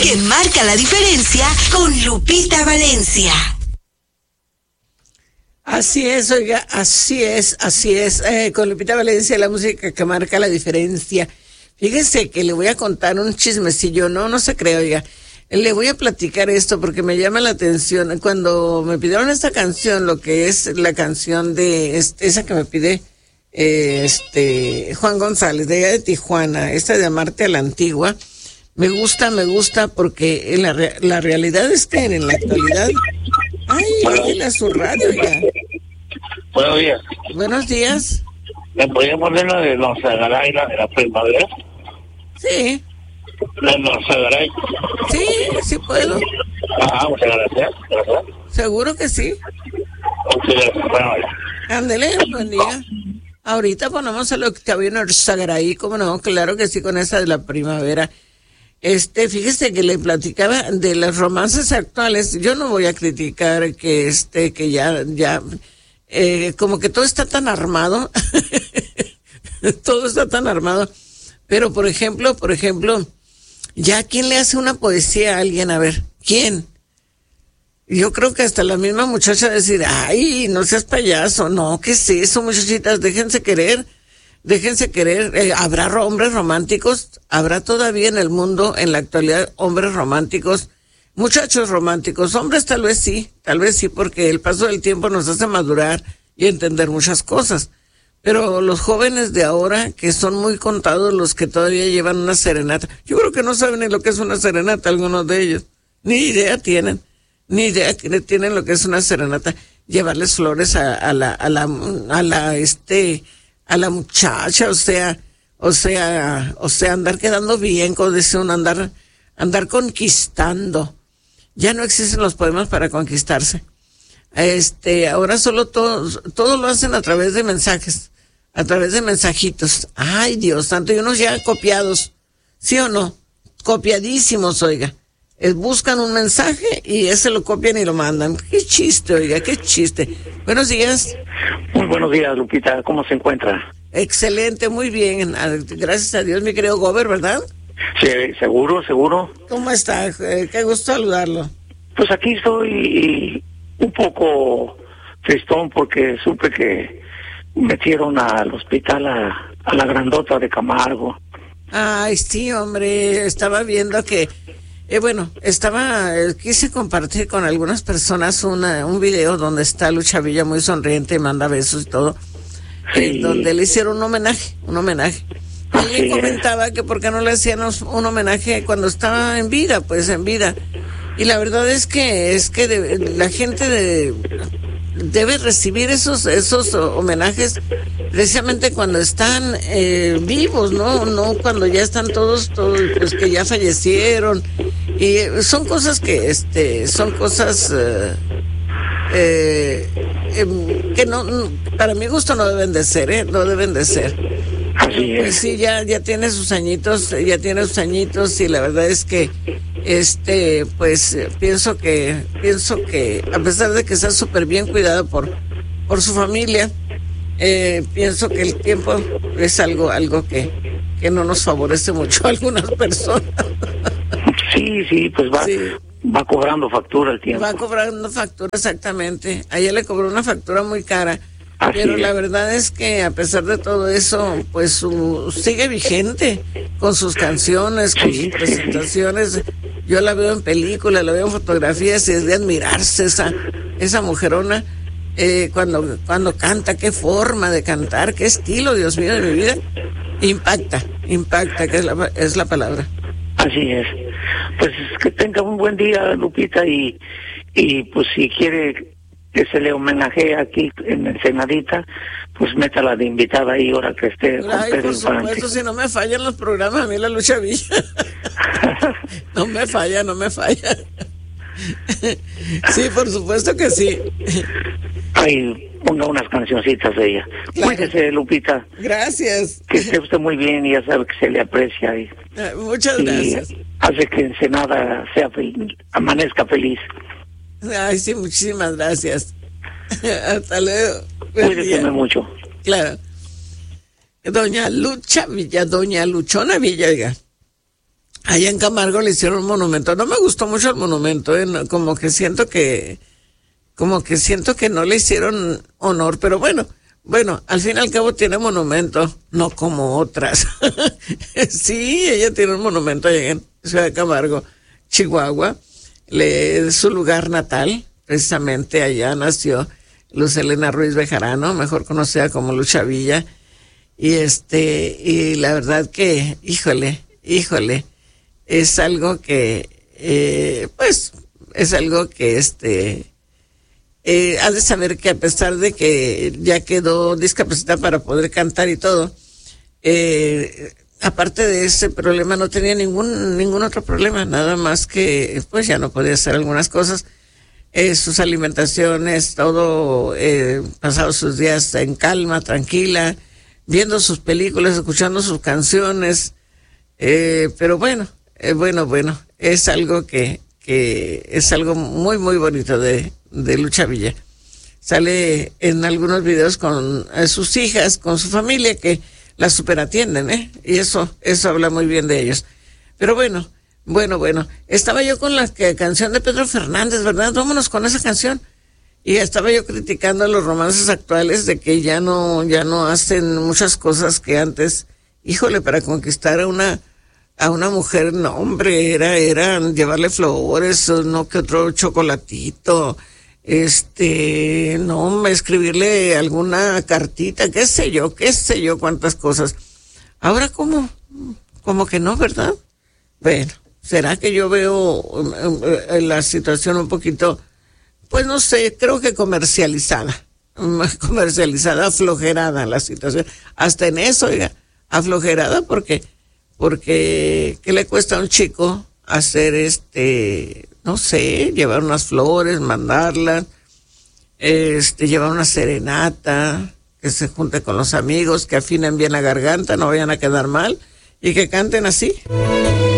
que marca la diferencia con Lupita Valencia. Así es, oiga, así es. Con Lupita Valencia, la música que marca la diferencia. Fíjese que le voy a contar un chismecillo, no se cree, oiga. Le voy a platicar esto porque me llama la atención. Cuando me pidieron esta canción, lo que es la canción de esa que me pide Juan González, de allá de Tijuana, esta de Amarte a la Antigua, me gusta porque la realidad es que en la actualidad... Ay, déjenle a su radio, oiga. Buenos días. Buenos días. ¿Me podría poner la de los Zagaray, la de la primavera? Sí. La de los Zagaray. Sí puedo. Muchas gracias. Seguro que sí. Bueno, Ándele, buen día. Ahorita ponemos el Octaviano Zagaray, ¿cómo no? Claro que sí, con esa de la primavera. Fíjese que le platicaba de los romances actuales. Yo no voy a criticar que ya, como que todo está tan armado. Todo está tan armado. Pero, por ejemplo, ya ¿quién le hace una poesía a alguien? A ver, ¿quién? Yo creo que hasta la misma muchacha decir, ay, no seas payaso. No, ¿qué es eso, muchachitas? Déjense querer. Habrá hombres románticos, habrá todavía en el mundo, en la actualidad, hombres románticos, muchachos románticos, hombres tal vez sí, porque el paso del tiempo nos hace madurar y entender muchas cosas. Pero los jóvenes de ahora, que son muy contados los que todavía llevan una serenata, yo creo que no saben ni lo que es una serenata, algunos de ellos, ni idea tienen lo que es una serenata, llevarles flores a la muchacha, o sea, andar quedando bien, como dice uno, andar conquistando. Ya no existen los poemas para conquistarse. Ahora solo todo lo hacen a través de mensajes, a través de mensajitos. Ay, Dios santo, y unos ya copiados, ¿sí o no? Copiadísimos, oiga. Buscan un mensaje y ese lo copian y lo mandan. Qué chiste, oiga, qué chiste. Buenos días. Muy buenos días, Lupita. ¿Cómo se encuentra? Excelente, muy bien. Gracias a Dios, mi querido Gober, ¿verdad? Sí, seguro. ¿Cómo está? Qué gusto saludarlo. Pues aquí estoy un poco tristón porque supe que metieron al hospital a la grandota de Camargo. Ay, sí, hombre, estaba viendo que... quise compartir con algunas personas un video donde está Lucha Villa muy sonriente y manda besos y todo, Sí. Donde le hicieron un homenaje. Alguien comentaba que por qué no le hacían un homenaje cuando estaba en vida, y la verdad es que la gente debe recibir esos homenajes precisamente cuando están vivos, no cuando ya están todos pues que ya fallecieron, y son cosas que que no, para mi gusto no deben de ser, Así es. Pues sí, ya tiene sus añitos, y la verdad es que pienso que a pesar de que está súper bien cuidado por su familia, pienso que el tiempo es algo que no nos favorece mucho a algunas personas. Sí, pues va cobrando factura el tiempo. Va cobrando factura, exactamente. A ella le cobró una factura muy cara. Así Pero es. la verdad es que a pesar de todo eso, pues sigue vigente con sus canciones, con sus presentaciones. Yo la veo en películas, la veo en fotografías, y es de admirarse esa mujerona cuando canta, qué forma de cantar, qué estilo, Dios mío de mi vida. Impacta, que es la palabra. Así es. Pues que tenga un buen día, Lupita, y pues si quiere que se le homenajee aquí en Ensenadita, pues métala de invitada ahí ahora que esté con Ay, Pedro por Infante. supuesto, si no me fallan los programas, a mí la Lucha Villa. No me falla. Sí, por supuesto que sí. Ahí ponga unas cancioncitas de ella. Claro. Cuídese, Lupita. Gracias. Que esté usted muy bien y ya sabe que se le aprecia. Muchas gracias. Hace que Ensenada amanezca feliz. Ay, sí, muchísimas gracias. Hasta luego. Buen Cuídese día. mucho. Claro. Doña Lucha Villa, doña Luchona Villa, oiga. allá en Camargo le hicieron un monumento. No me gustó mucho el monumento, no, como que siento que no le hicieron honor, pero bueno, al fin y al cabo tiene monumento, no como otras. Sí, ella tiene un monumento allá en Ciudad de Camargo, Chihuahua, su lugar natal, precisamente allá nació Luz Helena Ruiz Bejarano, mejor conocida como Lucha Villa, y la verdad que, híjole, es algo que, pues, es algo que has de saber que a pesar de que ya quedó discapacitada para poder cantar y todo, aparte de ese problema no tenía ningún otro problema, nada más que pues ya no podía hacer algunas cosas, sus alimentaciones, todo, pasado sus días en calma, tranquila, viendo sus películas, escuchando sus canciones, pero bueno, es algo que es algo muy, muy bonito de Lucha Villa. Sale en algunos videos con sus hijas, con su familia, que la superatienden, y eso habla muy bien de ellos. Pero bueno, estaba yo con la canción de Pedro Fernández, ¿verdad? Vámonos con esa canción. Y estaba yo criticando a los romances actuales de que ya no hacen muchas cosas que antes, híjole, para conquistar a una mujer, no, hombre, era llevarle flores, no que otro chocolatito, no, escribirle alguna cartita, qué sé yo, cuántas cosas. Ahora como que no, ¿verdad? Bueno, ¿será que yo veo la situación un poquito, pues no sé, creo que comercializada, aflojerada la situación? Hasta en eso, oiga, aflojerada, porque ¿qué le cuesta a un chico hacer no sé, llevar unas flores, mandarlas, llevar una serenata, que se junte con los amigos, que afinen bien la garganta, no vayan a quedar mal, y que canten así?